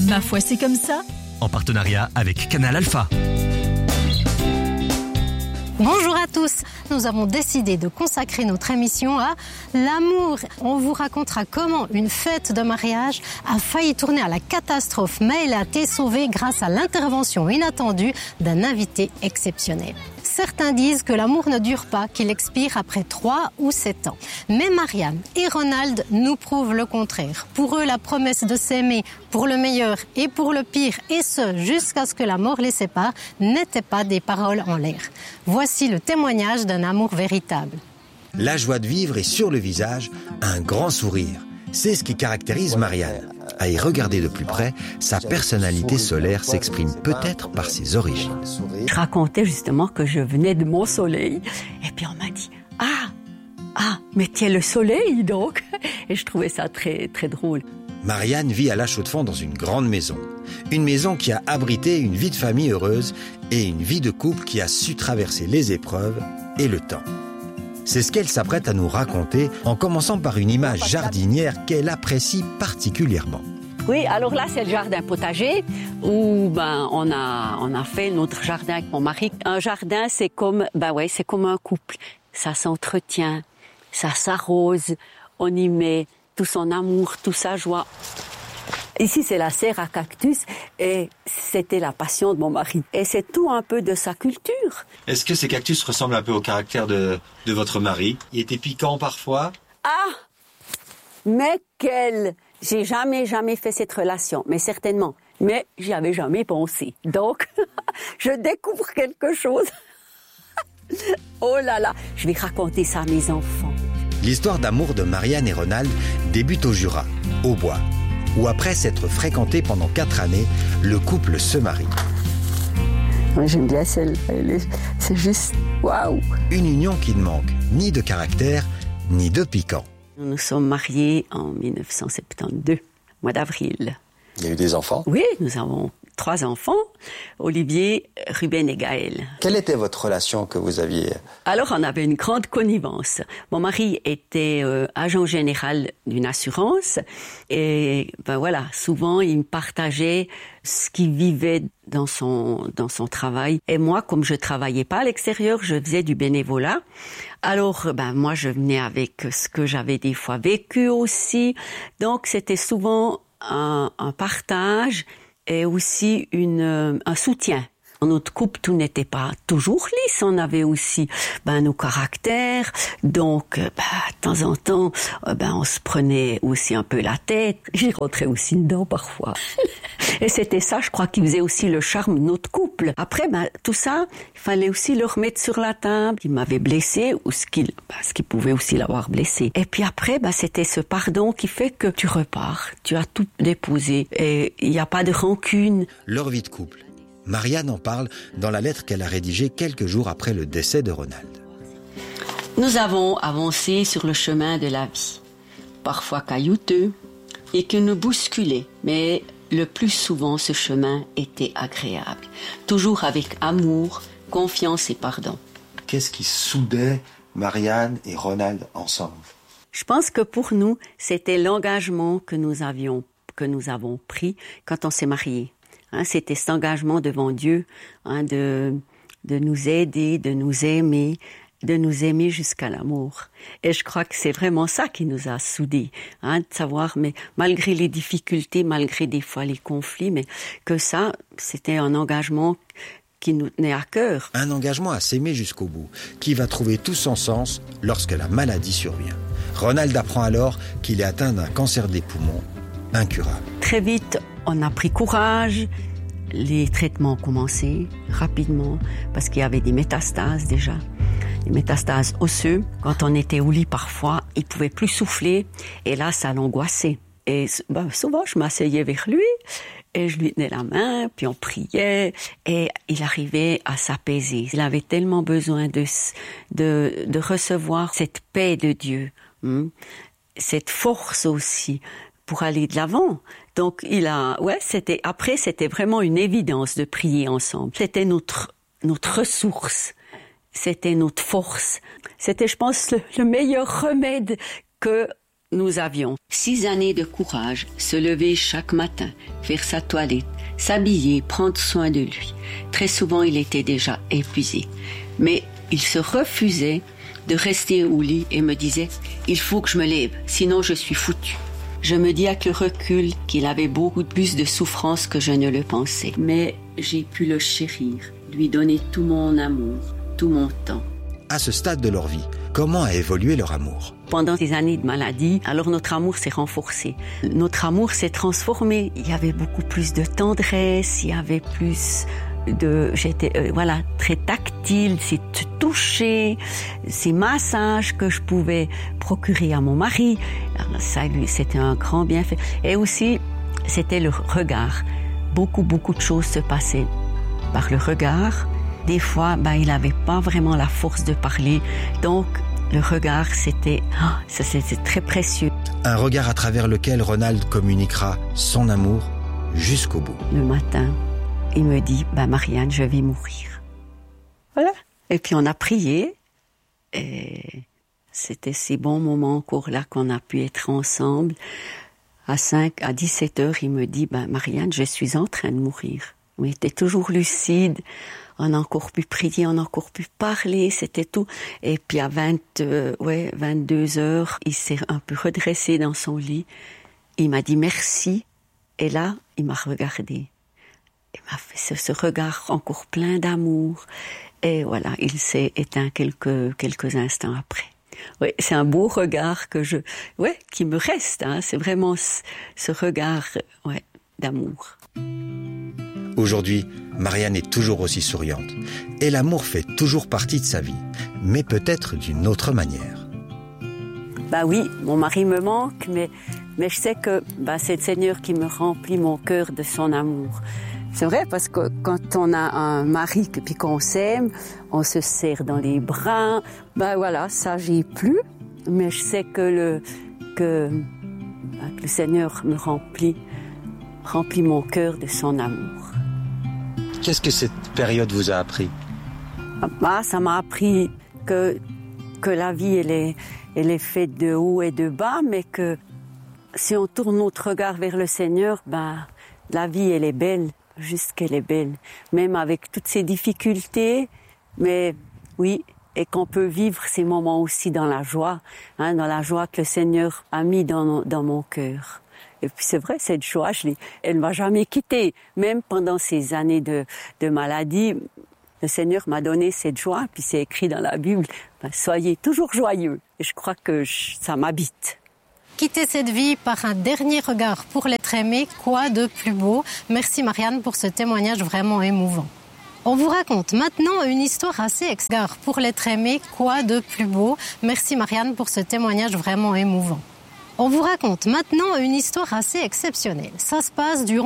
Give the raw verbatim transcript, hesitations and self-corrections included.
Ma foi, c'est comme ça. En partenariat avec Canal Alpha. Bonjour à tous, nous avons décidé de consacrer notre émission à l'amour. On vous racontera comment une fête de mariage a failli tourner à la catastrophe, mais elle a été sauvée grâce à l'intervention inattendue d'un invité exceptionnel. Certains disent que l'amour ne dure pas, qu'il expire après trois ou sept ans. Mais Marianne et Ronald nous prouvent le contraire. Pour eux, la promesse de s'aimer pour le meilleur et pour le pire, et ce, jusqu'à ce que la mort les sépare, n'étaient pas des paroles en l'air. Voici le témoignage d'un amour véritable. La joie de vivre est sur le visage, un grand sourire. C'est ce qui caractérise Marianne. À y regarder de plus près, sa personnalité solaire s'exprime peut-être par ses origines. Je racontais justement que je venais de mon soleil, et puis on m'a dit « Ah, ah, mais tu es le soleil donc !» Et je trouvais ça très, très drôle. Marianne vit à La Chaux-de-Fonds dans une grande maison. Une maison qui a abrité une vie de famille heureuse et une vie de couple qui a su traverser les épreuves et le temps. C'est ce qu'elle s'apprête à nous raconter en commençant par une image jardinière qu'elle apprécie particulièrement. Oui, alors là, c'est le jardin potager où ben, on, a, on a fait notre jardin avec mon mari. Un jardin, c'est comme, ben ouais, c'est comme un couple. Ça s'entretient, ça s'arrose, on y met tout son amour, toute sa joie. Ici, c'est la serre à cactus et c'était la passion de mon mari. Et c'est tout un peu de sa culture. Est-ce que ces cactus ressemblent un peu au caractère de, de votre mari? Il était piquant parfois? Ah! Mais quel! J'ai jamais, jamais fait cette relation, mais certainement. Mais j'y avais jamais pensé. Donc, je découvre quelque chose. Oh là là! Je vais raconter ça à mes enfants. L'histoire d'amour de Marianne et Ronald débute au Jura, au Bois, où après s'être fréquenté pendant quatre années, le couple se marie. Moi, j'aime bien celle, c'est juste waouh. Une union qui ne manque ni de caractère, ni de piquant. Nous nous sommes mariés en dix-neuf cent soixante-douze, mois d'avril. Il y a eu des enfants? Oui, nous avons trois enfants, Olivier, Ruben et Gaël. Quelle était votre relation que vous aviez? Alors, on avait une grande connivence. Mon mari était euh, agent général d'une assurance et ben voilà, souvent il me partageait ce qu'il vivait dans son dans son travail. Et moi, comme je travaillais pas à l'extérieur, je faisais du bénévolat. Alors, ben moi, je venais avec ce que j'avais des fois vécu aussi. Donc, c'était souvent un, un partage et aussi une, un soutien. Dans notre couple, tout n'était pas toujours lisse. On avait aussi ben, nos caractères. Donc, ben, de temps en temps, ben, on se prenait aussi un peu la tête. J'y rentrais aussi dedans parfois. Et c'était ça, je crois, qui faisait aussi le charme de notre couple. Après, ben, tout ça, il fallait aussi le remettre sur la table. Il m'avait blessé ou ce qu'il, ben, ce qui pouvait aussi l'avoir blessé. Et puis après, ben, c'était ce pardon qui fait que tu repars. Tu as tout déposé et il n'y a pas de rancune. Leur vie de couple. Marianne en parle dans la lettre qu'elle a rédigée quelques jours après le décès de Ronald. Nous avons avancé sur le chemin de la vie, parfois caillouteux et qui nous bousculait, mais le plus souvent ce chemin était agréable, toujours avec amour, confiance et pardon. Qu'est-ce qui soudait Marianne et Ronald ensemble? Je pense que pour nous, c'était l'engagement que nous avions, que nous avons pris quand on s'est mariés. Hein, c'était cet engagement devant Dieu, hein, de, de nous aider, de nous aimer, de nous aimer jusqu'à l'amour. Et je crois que c'est vraiment ça qui nous a soudés, hein, de savoir, mais malgré les difficultés, malgré des fois les conflits, mais que ça, c'était un engagement qui nous tenait à cœur. Un engagement à s'aimer jusqu'au bout, qui va trouver tout son sens lorsque la maladie survient. Ronald apprend alors qu'il est atteint d'un cancer des poumons incurable. Très vite, on a pris courage, les traitements ont commencé rapidement parce qu'il y avait des métastases déjà, des métastases osseuses. Quand on était au lit parfois, il ne pouvait plus souffler et là, ça l'angoissait. Et ben, souvent, je m'asseyais vers lui et je lui tenais la main, puis on priait et il arrivait à s'apaiser. Il avait tellement besoin de, de, de recevoir cette paix de Dieu, hein, cette force aussi pour aller de l'avant. Donc, il a, ouais, c'était, après, c'était vraiment une évidence de prier ensemble. C'était notre, notre ressource. C'était notre force. C'était, je pense, le, le meilleur remède que nous avions six années de courage, se lever chaque matin, faire sa toilette, s'habiller, prendre soin de lui. Très souvent, il était déjà épuisé. Mais il se refusait de rester au lit et me disait « Il faut que je me lève, sinon je suis foutu ». Je me dis avec le recul qu'il avait beaucoup plus de souffrance que je ne le pensais. Mais j'ai pu le chérir, lui donner tout mon amour, tout mon temps. À ce stade de leur vie, comment a évolué leur amour? Pendant des années de maladie, alors notre amour s'est renforcé. Notre amour s'est transformé. Il y avait beaucoup plus de tendresse, il y avait plus de... J'étais euh, voilà, très tactile, c'est toucher, ces massages que je pouvais procurer à mon mari. Alors ça, lui, c'était un grand bienfait. Et aussi, c'était le regard. Beaucoup, beaucoup de choses se passaient par le regard. Des fois, ben, il n'avait pas vraiment la force de parler. Donc, le regard, c'était, oh, ça, c'était très précieux. Un regard à travers lequel Ronald communiquera son amour jusqu'au bout. Le matin, il me dit, ben, Marianne, je vais mourir. Voilà. Et puis, on a prié. Et c'était ces bons moments encore là qu'on a pu être ensemble. À cinq, à dix-sept heures, il me dit, ben, Marianne, je suis en train de mourir. Il était toujours lucide. On a encore pu prier, on a encore pu parler, c'était tout. Et puis à vingt, euh, ouais, vingt-deux heures, il s'est un peu redressé dans son lit. Il m'a dit merci. Et là, il m'a regardé. Il m'a fait ce, ce regard encore plein d'amour. Et voilà, il s'est éteint quelques, quelques instants après. Oui, c'est un beau regard que je, ouais, qui me reste, hein. C'est vraiment ce, ce regard, ouais, d'amour. Aujourd'hui, Marianne est toujours aussi souriante. Et l'amour fait toujours partie de sa vie, mais peut-être d'une autre manière. Bah oui, mon mari me manque, mais, mais je sais que bah, c'est le Seigneur qui me remplit mon cœur de son amour. C'est vrai, parce que quand on a un mari et puis qu'on s'aime, on se serre dans les bras. Bah voilà, ça j'ai plus, mais je sais que le, que, bah, que le Seigneur me remplit, remplit mon cœur de son amour. Qu'est-ce que cette période vous a appris? Ah, ça m'a appris que, que la vie, elle est, elle est faite de haut et de bas, mais que si on tourne notre regard vers le Seigneur, ben, la vie, elle est belle, juste qu'elle est belle. Même avec toutes ces difficultés, mais oui, et qu'on peut vivre ces moments aussi dans la joie, hein, dans la joie que le Seigneur a mis dans, dans mon cœur. Et puis c'est vrai, cette joie, je l'ai, elle ne m'a jamais quittée. Même pendant ces années de, de maladie, le Seigneur m'a donné cette joie. Puis c'est écrit dans la Bible, ben, soyez toujours joyeux. Et je crois que je, ça m'habite. Quitter cette vie par un dernier regard pour l'être aimé, quoi de plus beau? Merci Marianne pour ce témoignage vraiment émouvant. On vous raconte maintenant une histoire assez exgare pour l'être aimé, quoi de plus beau? Merci Marianne pour ce témoignage vraiment émouvant. On vous raconte maintenant une histoire assez exceptionnelle. Ça se passe durant